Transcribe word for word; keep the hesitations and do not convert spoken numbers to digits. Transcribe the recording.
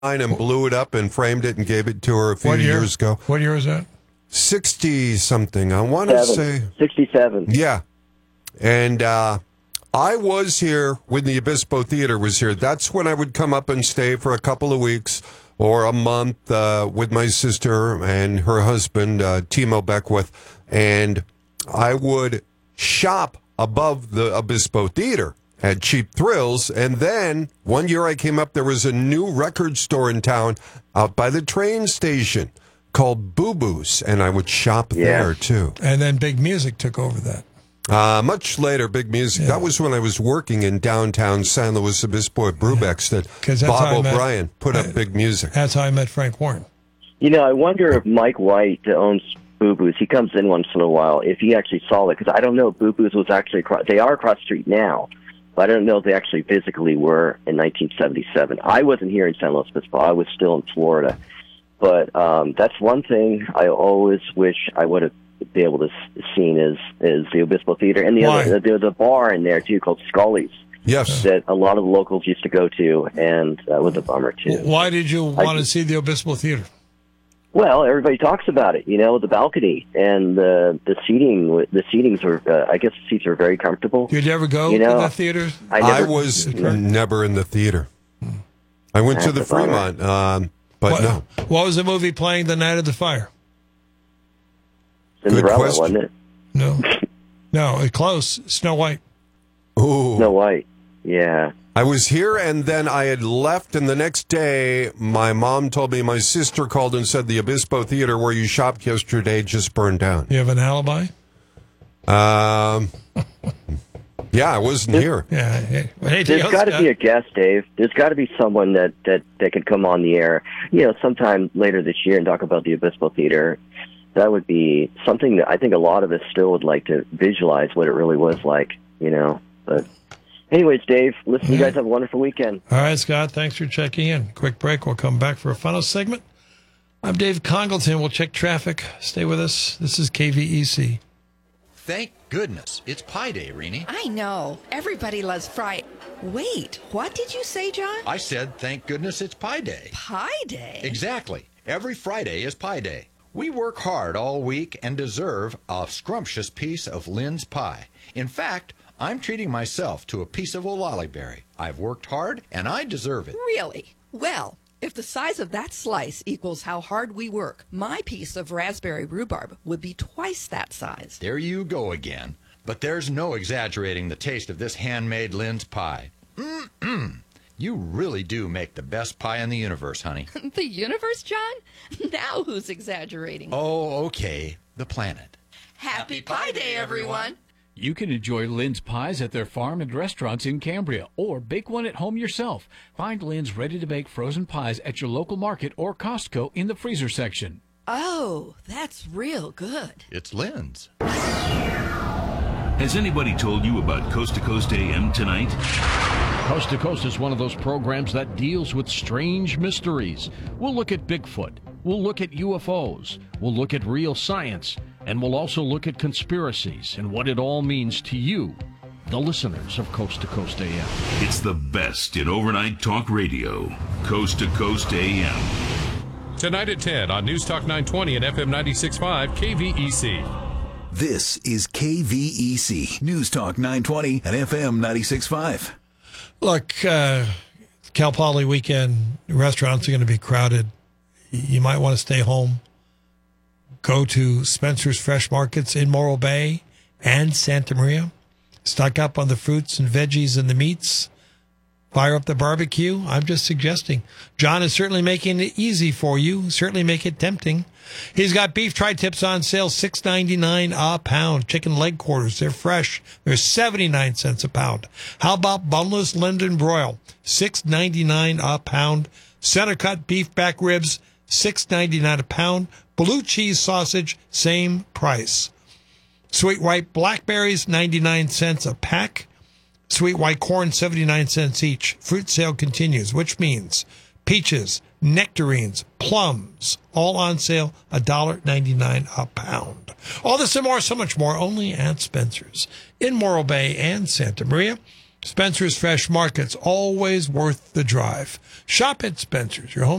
and blew it up and framed it and gave it to her a few What year? years ago. What year is that? sixty-something. I want to say. sixty-seven. Yeah. And uh, I was here when the Obispo Theater was here. That's when I would come up and stay for a couple of weeks or a month uh, with my sister and her husband, uh, Timo Beckwith. And I would shop above the Obispo Theater at Cheap Thrills. And then one year I came up, there was a new record store in town out by the train station called Boo Boo's, and I would shop Yeah. there too. And then Big Music took over that. Uh, much later, Big Music. Yeah. That was when I was working in downtown San Luis Obispo at Brubeck's that 'Cause that's how I Bob met- O'Brien put up I- Big Music. That's how I met Frank Warren. You know, I wonder if Mike White that owns Boo Boo's, he comes in once in a while, if he actually saw it, because I don't know if Boo Boo's was actually across, they are across the street now, but I don't know if they actually physically were in nineteen seventy-seven. I wasn't here in San Luis Obispo. I was still in Florida. But um, that's one thing I always wish I would have been able to s- seen is is the Obispo Theater. And the Why? other, there's a bar in there, too, called Scully's, Yes. that a lot of the locals used to go to, and that was a bummer, too. Why did you I want to just- see the Obispo Theater? Well, everybody talks about it, you know, the balcony and uh, the seating. The seatings were, uh, I guess, the seats are very comfortable. Did you ever go You know, to the theater? I, I never, was never in the theater. I went to That's the a bummer. Fremont, um, but what, no. What was the movie playing the night of the fire? Cinderella, question. wasn't it? No. No, it close. Snow White. Ooh. Snow White. Yeah. I was here, and then I had left, and the next day, my mom told me my sister called and said the Obispo Theater where you shopped yesterday just burned down. You have an alibi? Um, yeah, I wasn't here. Yeah. Hey, anything There's else, got to Scott? be a guest, Dave. There's got to be someone that, that, that could come on the air, you know, sometime later this year and talk about the Obispo Theater. That would be something that I think a lot of us still would like to visualize what it really was like, you know. But anyways, Dave, listen, you guys have a wonderful weekend. All right, Scott, thanks for checking in. Quick break. We'll come back for a final segment. I'm Dave Congleton. We'll check traffic. Stay with us. This is K V E C. Thank goodness. It's Pi Day, Rini. I know. Everybody loves fry. Wait, what did you say, John? I said, thank goodness it's Pi Day. Pie Day? Exactly. Every Friday is Pi Day. We work hard all week and deserve a scrumptious piece of Lynn's pie. In fact, I'm treating myself to a piece of Olaliberry. I've worked hard, and I deserve it. Really? Well, if the size of that slice equals how hard we work, my piece of raspberry rhubarb would be twice that size. There you go again. But there's no exaggerating the taste of this handmade Lynn's pie. Mm-mm. You really do make the best pie in the universe, honey. The universe, John? Now who's exaggerating? Oh, okay. The planet. Happy Pie Day, everyone! You can enjoy Lynn's pies at their farm and restaurants in Cambria, or bake one at home yourself. Find Lynn's ready-to-bake frozen pies at your local market or Costco in the freezer section. Oh, that's real good. It's Lynn's. Has anybody told you about Coast to Coast A M tonight? Coast to Coast is one of those programs that deals with strange mysteries. We'll look at Bigfoot. We'll look at U F Os. We'll look at real science. And we'll also look at conspiracies and what it all means to you, the listeners of Coast to Coast A M. It's the best in overnight talk radio. Coast to Coast A M. Tonight at ten on News Talk nine twenty and F M ninety-six point five K V E C. This is K V E C, News Talk nine twenty and F M ninety-six point five. Look, uh, Cal Poly weekend, restaurants are going to be crowded. You might want to stay home. Go to Spencer's Fresh Markets in Morro Bay and Santa Maria. Stock up on the fruits and veggies and the meats. Fire up the barbecue. I'm just suggesting. John is certainly making it easy for you. Certainly make it tempting. He's got beef tri-tips on sale, six ninety-nine a pound. Chicken leg quarters, they're fresh. They're seventy-nine cents a pound. How about boneless London broil, six ninety-nine a pound. Center cut beef back ribs, six ninety-nine a pound. Blue cheese sausage, same price. Sweet white blackberries, ninety-nine cents a pack. Sweet white corn, seventy-nine cents each. Fruit sale continues, which means peaches, nectarines, plums, all on sale, one dollar ninety-nine a pound. All this and more, so much more, only at Spencer's in Morro Bay and Santa Maria. Spencer's Fresh Markets, always worth the drive. Shop at Spencer's, your home